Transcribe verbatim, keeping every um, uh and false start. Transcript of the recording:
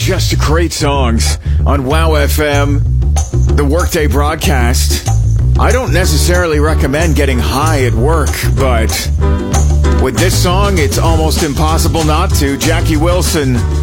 just great songs on Wow F M, the Workday broadcast. I don't necessarily recommend getting high at work, but with this song, it's almost impossible not to. Jackie Wilson